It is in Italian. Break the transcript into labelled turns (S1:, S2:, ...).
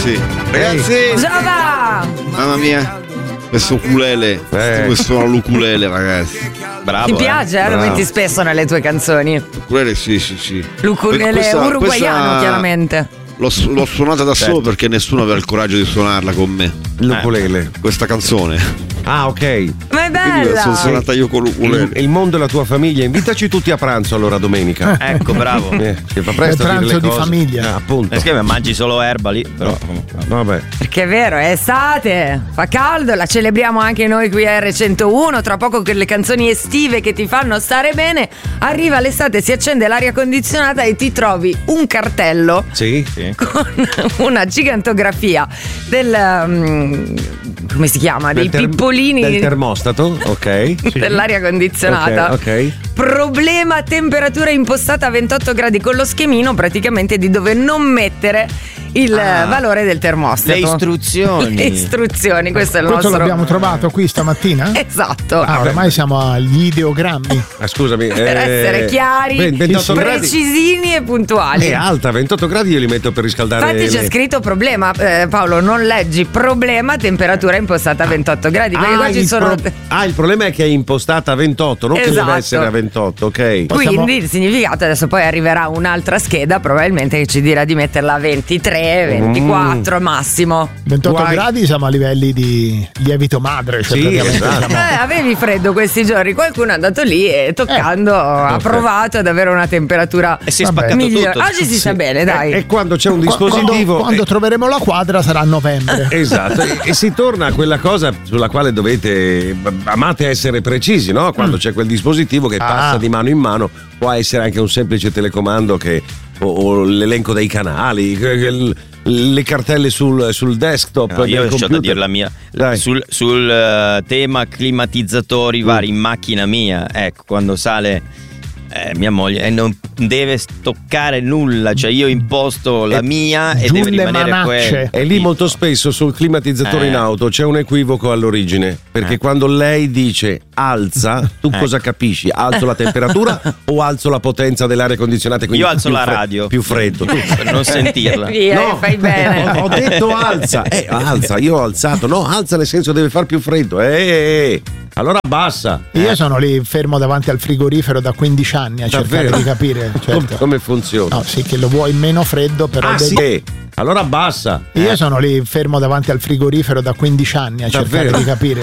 S1: ragazzi.
S2: Giova!
S1: Mamma mia, questo ukulele, questo l'ukulele, ragazzi.
S2: Bravo. Ti piace? Lo metti spesso nelle tue canzoni.
S1: L'ukulele sì.
S2: L'ukulele uruguaiano, chiaramente.
S1: L'ho suonata da solo perché nessuno aveva il coraggio di suonarla con me.
S3: L'ukulele.
S1: Questa canzone.
S3: Ah, ok.
S2: Ma è bella.
S1: Sono suonata io con l'ukulele.
S3: Il mondo e la tua famiglia. Invitaci tutti a pranzo allora domenica.
S4: Ecco, bravo.
S3: Che fa presto
S5: è
S3: a dire
S5: pranzo
S3: le
S5: di
S3: cose.
S5: famiglia.
S3: Appunto.
S4: Perché mangi solo erba lì, però.
S3: Vabbè.
S2: Perché è vero, è estate, fa caldo, la celebriamo anche noi qui a R101. Tra poco con le canzoni estive che ti fanno stare bene. Arriva l'estate, si accende l'aria condizionata e ti trovi un cartello con una gigantografia del come si chiama? Dei pippolini
S3: del termostato, ok.
S2: dell'aria condizionata.
S3: Ok.
S2: Problema temperatura impostata a 28 gradi, con lo schemino praticamente di dove non mettere il valore del termostato.
S4: Le istruzioni.
S2: Questo è il
S5: Questo
S2: nostro.
S5: l'abbiamo trovato qui stamattina?
S2: Esatto.
S5: Ormai siamo agli ideogrammi.
S3: Scusami.
S2: Per essere chiari,
S3: 28 gradi.
S2: precisini e puntuali.
S3: È alta, 28 gradi io li metto per riscaldare.
S2: Infatti c'è scritto problema, Paolo, non leggi problema temperatura impostata a 28 gradi, perché qua ci sono
S3: il problema è che è impostata a 28, non che deve
S2: Esatto.
S3: essere a 28, ok.
S2: Quindi il significato, adesso poi arriverà un'altra scheda probabilmente che ci dirà di metterla a 23, 24 massimo.
S5: 28 gradi siamo a livelli di lievito madre, cioè praticamente siamo-
S2: Avevi freddo questi giorni, qualcuno è andato lì e toccando ha provato ad avere una temperatura
S4: e si è spaccato
S2: migliore.
S4: tutto.
S2: Oggi si sta bene, dai.
S3: E quando c'è un dispositivo
S5: quando troveremo la quadra sarà a novembre.
S3: Esatto, e si torna a quella cosa sulla quale amate essere precisi, no? Quando c'è quel dispositivo che passa di mano in mano, può essere anche un semplice telecomando o l'elenco dei canali, le cartelle sul desktop.
S4: No, io ho
S3: computer.
S4: da dire la mia. Sul tema climatizzatori vari in macchina mia, ecco, quando sale mia moglie non deve toccare nulla, cioè io imposto la mia e deve rimanere quella.
S3: E lì molto spesso sul climatizzatore in auto c'è un equivoco all'origine, perché quando lei dice alza, tu cosa capisci? Alzo la temperatura o alzo la potenza dell'aria condizionata?
S4: Io alzo la radio
S3: più freddo
S4: per non sentirla.
S2: Via, fai bene.
S3: Ho detto alza, alza, io ho alzato, no, alza nel senso deve far più freddo, allora abbassa.
S5: Io sono lì fermo davanti al frigorifero da 15 anni a cercare di capire
S3: come funziona.
S5: No, sì, che lo vuoi meno freddo, però
S3: sì. Allora abbassa.
S5: Io sono lì fermo davanti al frigorifero da 15 anni a cercare di capire.